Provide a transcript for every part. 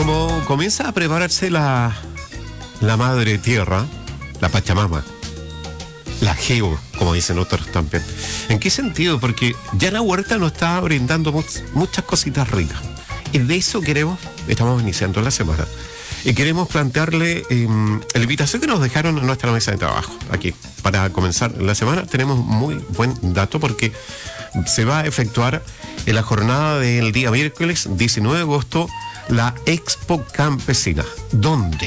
Como comienza a prepararse la madre tierra, la Pachamama, la Geo, como dicen otros también. ¿En qué sentido? Porque ya la huerta nos está brindando muchas cositas ricas. Y de eso estamos iniciando la semana. Y queremos plantearle la invitación que nos dejaron en nuestra mesa de trabajo. Aquí, para comenzar la semana, tenemos muy buen dato porque se va a efectuar en la jornada del día miércoles 19 de agosto la Expo Campesina. ¿Dónde?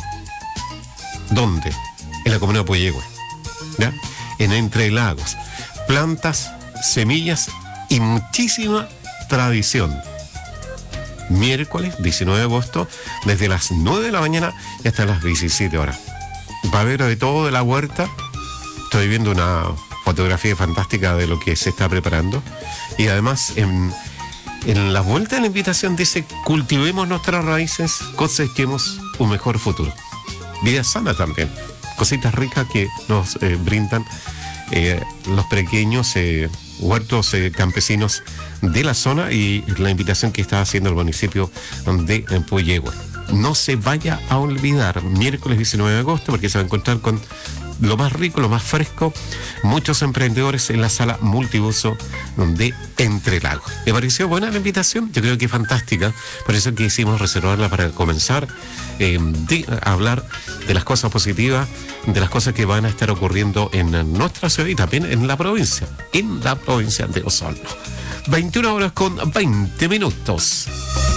En la comuna de Puyehue, ¿ya? En Entre Lagos. Plantas, semillas y muchísima tradición. Miércoles 19 de agosto, desde las 9 de la mañana y hasta las 17 horas. Va a haber de todo de la huerta. Estoy viendo una fotografía fantástica de lo que se está preparando. Y además, en la vuelta de la invitación dice: cultivemos nuestras raíces, cosechemos un mejor futuro. Vida sana también. Cositas ricas que nos brindan los pequeños huertos campesinos de la zona, y la invitación que está haciendo el municipio de Puyehue. No se vaya a olvidar, miércoles 19 de agosto, porque se va a encontrar con lo más rico, lo más fresco, muchos emprendedores en la sala multiuso de Entre Lagos. ¿Le pareció buena la invitación? Yo creo que es fantástica, por eso quisimos reservarla para comenzar de hablar de las cosas positivas, de las cosas que van a estar ocurriendo en nuestra ciudad y también en la provincia de Osorno. 21 horas con 20 minutos.